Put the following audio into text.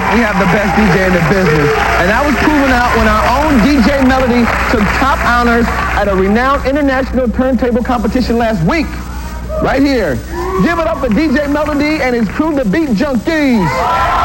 we have the best DJ in the business. And that was proven out when our own DJ Melody took top honors at a renowned international turntable competition last week. Right here. Give it up for DJ Melody and his crew, the Beat Junkies.